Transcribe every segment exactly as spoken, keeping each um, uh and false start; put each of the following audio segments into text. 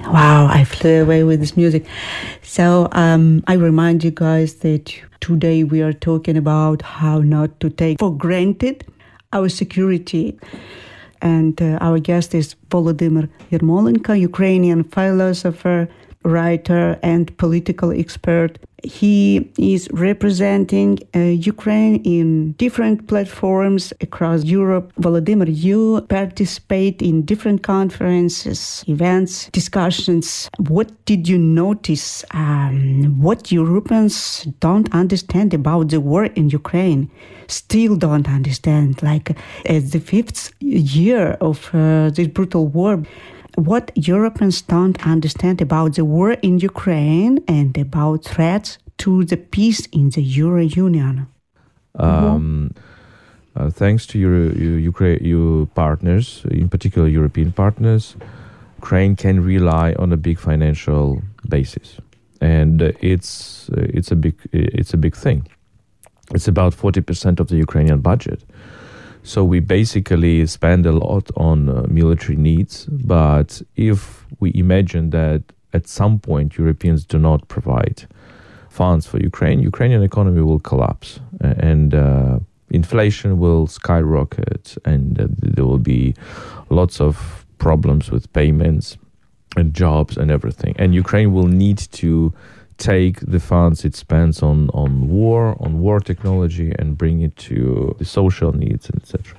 Wow, I flew away with this music. So um, I remind you guys that today we are talking about how not to take for granted our security. And uh, our guest is Volodymyr Yermolenko, Ukrainian philosopher, writer, and political expert. He is representing uh, Ukraine in different platforms across Europe. Volodymyr, you participate in different conferences, events, discussions. What did you notice? Um, what Europeans don't understand about the war in Ukraine? Still don't understand, like at the fifth year of uh, this brutal war. What Europeans don't understand about the war in Ukraine and about threats to the peace in the Euro Union? Um, uh, thanks to your, your, Ukraine, your partners, in particular European partners, Ukraine can rely on a big financial basis, and uh, it's uh, it's a big it's a big thing. It's about forty percent of the Ukrainian budget. So we basically spend a lot on uh, military needs, but if we imagine that at some point Europeans do not provide funds for Ukraine, Ukrainian economy will collapse, and uh, inflation will skyrocket, and uh, there will be lots of problems with payments and jobs and everything. And Ukraine will need to take the funds it spends on, on war, on war technology, and bring it to the social needs, et cetera.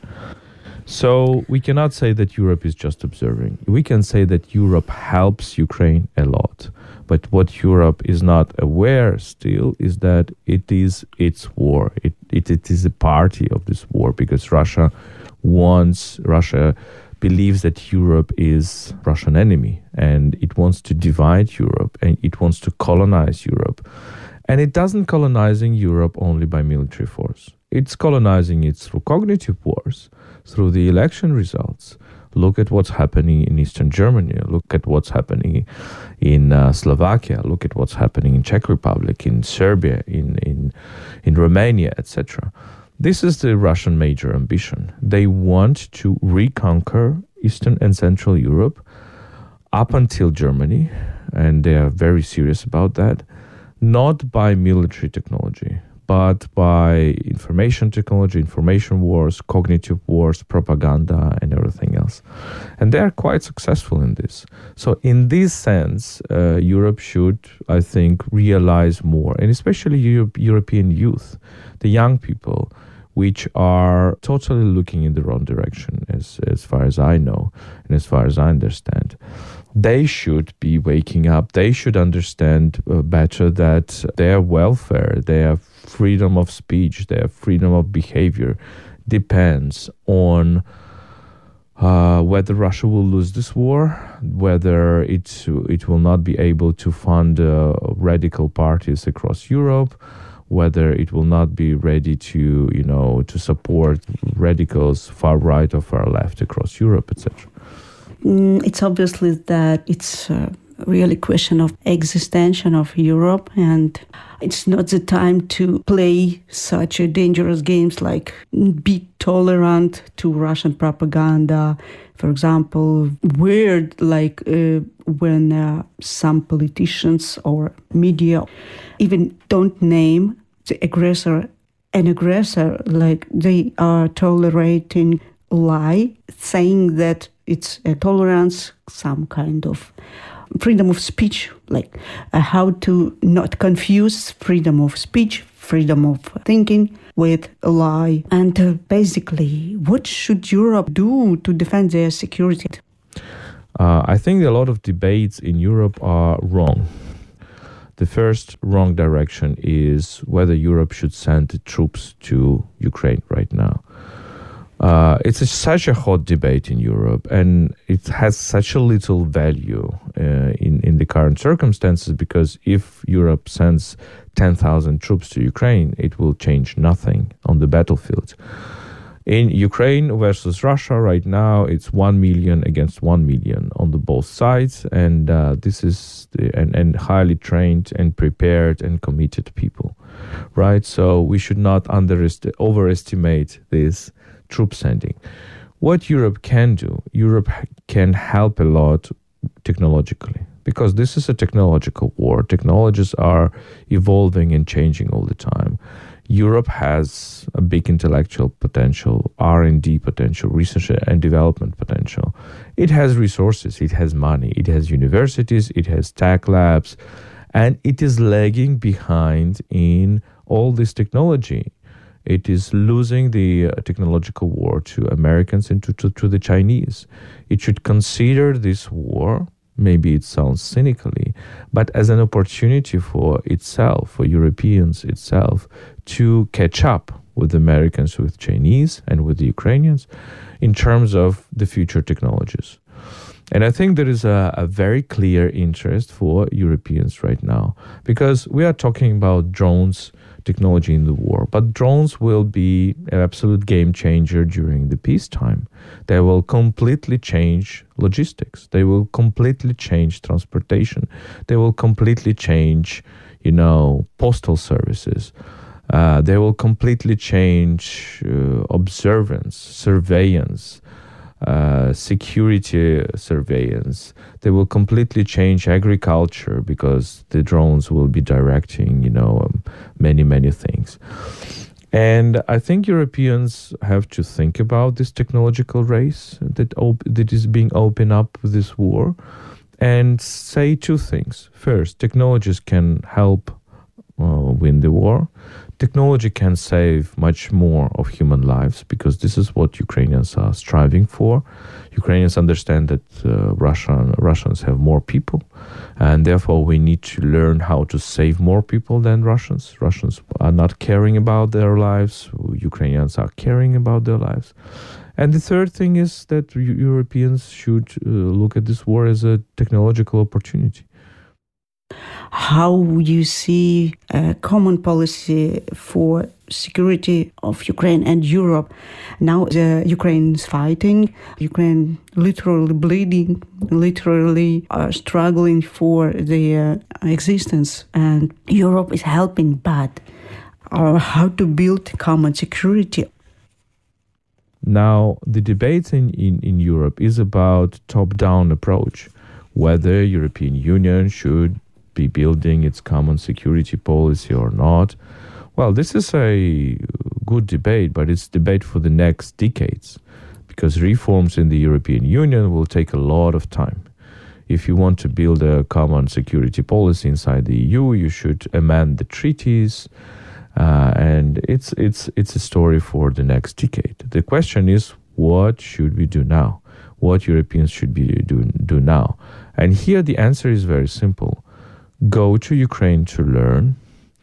So we cannot say that Europe is just observing. We can say that Europe helps Ukraine a lot. But what Europe is not aware still is that it is its war. It, it, it is a party of this war, because Russia wants, Russia believes that Europe is Russian enemy, and it wants to divide Europe, and it wants to colonize Europe. And it doesn't colonizing Europe only by military force. It's colonizing it through cognitive wars, through the election results. Look at what's happening in Eastern Germany. Look at what's happening in uh, Slovakia. Look at what's happening in Czech Republic, in Serbia, in in, in Romania, et cetera. This is the Russian major ambition. They want to reconquer Eastern and Central Europe up until Germany, and they are very serious about that, not by military technology, but by information technology, information wars, cognitive wars, propaganda, and everything else. And they are quite successful in this. So in this sense, uh, Europe should, I think, realize more, and especially Europe, European youth, the young people, which are totally looking in the wrong direction, as, as far as I know, and as far as I understand. They should be waking up. They should understand uh, better that their welfare, their freedom of speech, their freedom of behavior depends on uh, whether Russia will lose this war, whether it, it will not be able to fund uh, radical parties across Europe, whether it will not be ready to, you know, to support radicals far right or far left across Europe, et cetera. Mm, it's obviously that it's a really question of existential of Europe, and it's not the time to play such a dangerous games like be tolerant to Russian propaganda. For example, weird like uh, when uh, some politicians or media even don't name the aggressor an aggressor, like they are tolerating lie, saying that it's a tolerance, some kind of freedom of speech, like uh, how to not confuse freedom of speech, freedom of thinking with a lie. And uh, basically, what should Europe do to defend their security? Uh, I think a lot of debates in Europe are wrong. The first wrong direction is whether Europe should send troops to Ukraine right now. Uh, it's a, such a hot debate in Europe, and it has such a little value uh, in, in the current circumstances, because if Europe sends ten thousand troops to Ukraine, it will change nothing on the battlefield. In Ukraine versus Russia right now, it's one million against one million on the both sides, and uh, this is the, and, and highly trained and prepared and committed people, right? So we should not underestimate, overestimate this troop sending. What Europe can do, Europe can help a lot technologically, because this is a technological war. Technologies are evolving and changing all the time. Europe has a big intellectual potential, R and D potential, research and development potential. It has resources, it has money, it has universities, it has tech labs, and it is lagging behind in all this technology. It is losing the uh, technological war to Americans and to, to, to the Chinese. It should consider this war, maybe it sounds cynically, but as an opportunity for itself, for Europeans itself, to catch up with Americans, with Chinese, and with the Ukrainians in terms of the future technologies. And I think there is a, a very clear interest for Europeans right now, because we are talking about drones technology in the war, but drones will be an absolute game changer during the peacetime. They will completely change logistics. They will completely change transportation. They will completely change, you know, postal services. Uh, they will completely change uh, observance, surveillance, uh, security surveillance. They will completely change agriculture because the drones will be directing, you know, um, many, many things. And I think Europeans have to think about this technological race that op- that is being opened up with this war, and say two things. First, technologies can help uh, win the war. Technology can save much more of human lives, because this is what Ukrainians are striving for. Ukrainians understand that uh, Russian, Russians have more people, and therefore we need to learn how to save more people than Russians. Russians are not caring about their lives. Ukrainians are caring about their lives. And the third thing is that Europeans should uh, look at this war as a technological opportunity. How you see a common policy for security of Ukraine and Europe. Now the Ukraine is fighting, Ukraine literally bleeding, literally uh, struggling for their uh, existence, and Europe is helping, but uh, how to build common security. Now the debate in, in, in Europe is about top-down approach, whether European Union should be building its common security policy or not. Well, this is a good debate, but it's debate for the next decades, because reforms in the European Union will take a lot of time. If you want to build a common security policy inside the E U, you should amend the treaties, uh, and it's it's it's a story for the next decade. The question is, what should we do now? What Europeans should be do, do now? And here the answer is very simple. Go to Ukraine to learn,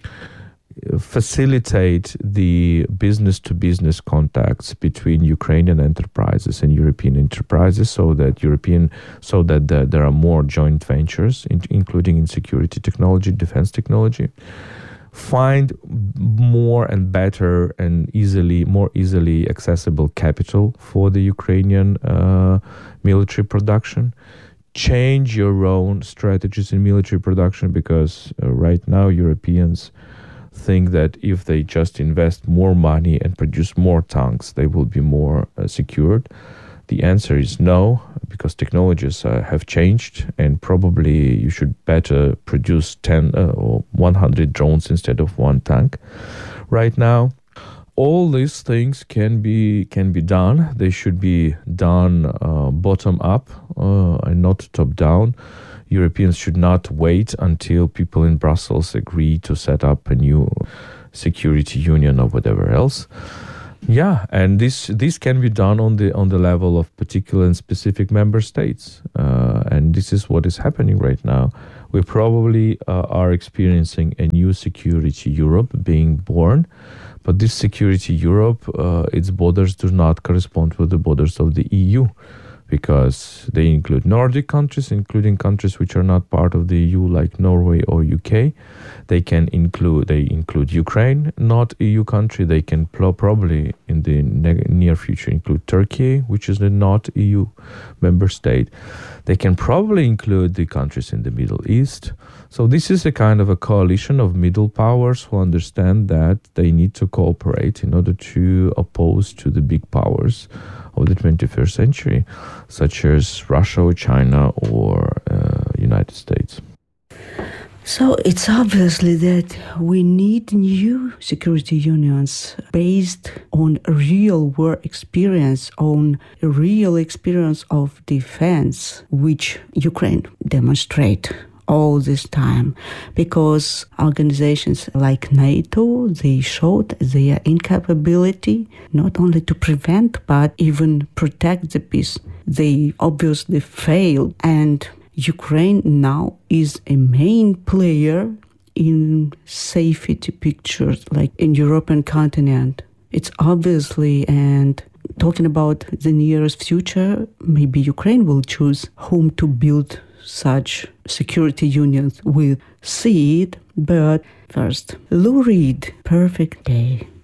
facilitate the business-to-business contacts between Ukrainian enterprises and European enterprises, so that European, so that the, there are more joint ventures, in, including in security technology, defense technology. Find more and better and easily, more easily accessible capital for the Ukrainian uh, military production. Change your own strategies in military production, because uh, right now Europeans think that if they just invest more money and produce more tanks, they will be more uh, secured. The answer is no, because technologies uh, have changed, and probably you should better produce ten uh, or one hundred drones instead of one tank right now. All these things can be can be done. They should be done uh, bottom up uh, and not top down. Europeans should not wait until people in Brussels agree to set up a new security union or whatever else. Yeah, and this this can be done on the on the level of particular and specific member states, uh, and this is what is happening right now. We probably uh, are experiencing a new security Europe being born. But this security Europe, uh, its borders do not correspond with the borders of the E U, because they include Nordic countries, including countries which are not part of the E U, like Norway or U K. They can include they include Ukraine, not E U country. They can pl- probably in the ne- near future include Turkey, which is a not E U member state. They can probably include the countries in the Middle East. So this is a kind of a coalition of middle powers who understand that they need to cooperate in order to oppose to the big powers of the twenty-first century, such as Russia or China or uh, you United States? So it's obviously that we need new security unions based on real war experience, on a real experience of defense, which Ukraine demonstrate all this time, because organizations like NATO, they showed their incapability not only to prevent but even protect the peace. They obviously failed, and Ukraine now is a main player in safety pictures, like in European continent. It's obviously, and talking about the nearest future, maybe Ukraine will choose whom to build such security unions with. See it, but first, Lou Reed, Perfect Day.